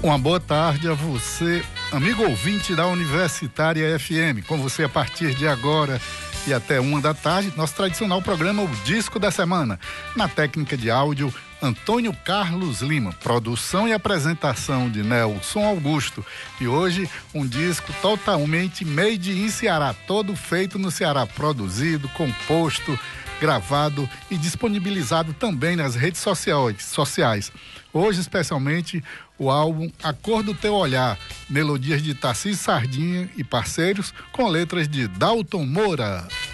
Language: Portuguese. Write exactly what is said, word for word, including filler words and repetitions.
Uma boa tarde a você, amigo ouvinte da Universitária F M. Com você a partir de agora e até uma da tarde, nosso tradicional programa O Disco da Semana. Na técnica de áudio, Antônio Carlos Lima. Produção e apresentação de Nelson Augusto. E hoje, um disco totalmente made in Ceará. Todo feito no Ceará. Produzido, composto, gravado e disponibilizado também nas redes sociais. Hoje, especialmente, o álbum A Cor do Teu Olhar, melodias de Tarcísio Sardinha e parceiros, com letras de Dalton Moura.